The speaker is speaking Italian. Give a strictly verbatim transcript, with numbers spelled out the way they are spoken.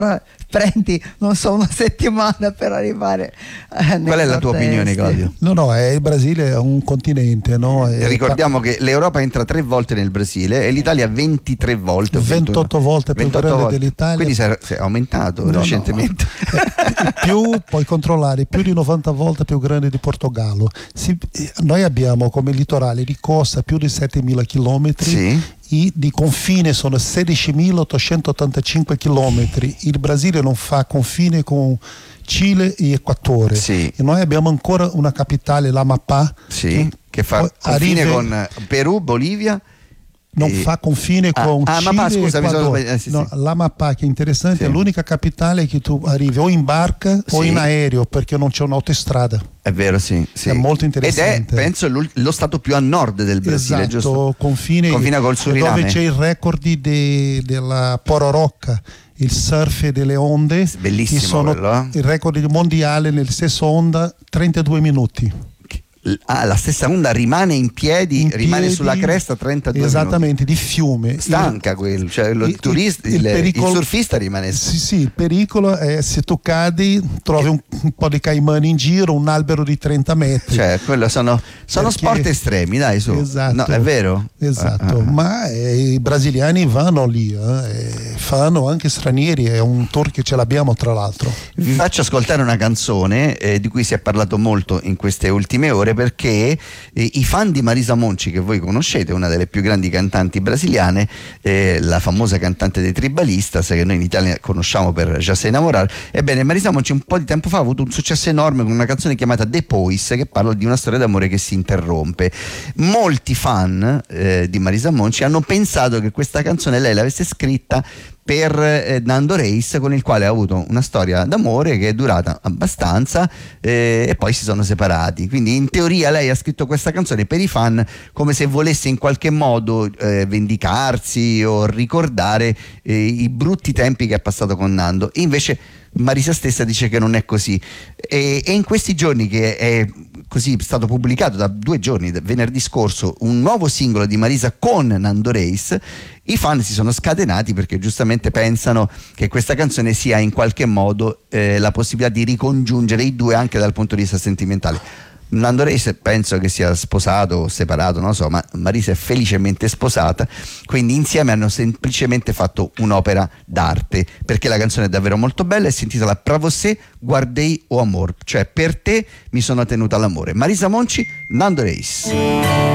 prendi, non so, una settimana per arrivare eh, Qual è la tua opinione, Claudio? No, no, è, il Brasile è un continente, no? È, ricordiamo che l'Europa entra tre volte nel Brasile e l'Italia ventitré volte, ventotto volte più ventotto grande volte. dell'Italia. Quindi si è, si è aumentato no, recentemente. No. Più puoi controllare, più di novanta volte più grande di Portogallo. Si, noi abbiamo come litorale di costa più di settemila chilometri. Sì. I di confine sono sedicimilottocentoottantacinque chilometri. Il Brasile non fa confine con Cile e Equatore. Sì. E noi abbiamo ancora una capitale, l'Amapá, sì, che, che fa confine arriva, con Perù, Bolivia. non e... fa confine ah, con ah, Cile ma, e scusa, Equatore. eh, sì, no, sì. L'Amapá, che è interessante, sì. è l'unica capitale che tu arrivi o in barca sì. o in aereo, perché non c'è un'autostrada. È vero, sì, sì. È molto interessante. Ed è, penso, lo stato più a nord del Brasile, esatto, giusto? Confine, confina col Suriname. dove c'è il record di, della Pororoca, il surf delle onde. Bellissimo che sono quello, eh? il record mondiale nel stesso onda, trentadue minuti. Ah, la stessa onda rimane in piedi, in rimane piedi, sulla cresta trentadue esattamente, minuti. di fiume. Stanca quello, cioè il, il, turista, il, il, pericolo, il surfista rimane. Sì, sì, il pericolo è se tu cadi, trovi un, un po' di caimani in giro, un albero di trenta metri. Cioè, quello sono, sono Perché, sport estremi, dai, su. Esatto, no, è vero? Esatto, uh, uh, ma eh, i brasiliani vanno lì, eh, fanno anche stranieri, è un tour che ce l'abbiamo tra l'altro. Vi faccio ascoltare una canzone eh, di cui si è parlato molto in queste ultime ore, perché eh, i fan di Marisa Monti, che voi conoscete, una delle più grandi cantanti brasiliane, eh, la famosa cantante dei Tribalistas, che noi in Italia conosciamo per Já Sei Namorar, ebbene Marisa Monti un po' di tempo fa ha avuto un successo enorme con una canzone chiamata Depois, che parla di una storia d'amore che si interrompe. Molti fan eh, di Marisa Monti hanno pensato che questa canzone lei l'avesse scritta per eh, Nando Reis, con il quale ha avuto una storia d'amore che è durata abbastanza eh, e poi si sono separati. Quindi in teoria lei ha scritto questa canzone per i fan, come se volesse in qualche modo eh, vendicarsi o ricordare eh, i brutti tempi che ha passato con Nando. E invece Marisa stessa dice che non è così, e, e in questi giorni che è così stato pubblicato, da due giorni, venerdì scorso, un nuovo singolo di Marisa con Nando Reis, i fan si sono scatenati perché giustamente pensano che questa canzone sia in qualche modo eh, la possibilità di ricongiungere i due anche dal punto di vista sentimentale. Nando Reis penso che sia sposato o separato, non lo so, ma Marisa è felicemente sposata, quindi insieme hanno semplicemente fatto un'opera d'arte, perché la canzone è davvero molto bella e si intitola Pra Você Guardei o Amor, cioè per te mi sono tenuta all'amore. Marisa Monti, Nando Reis.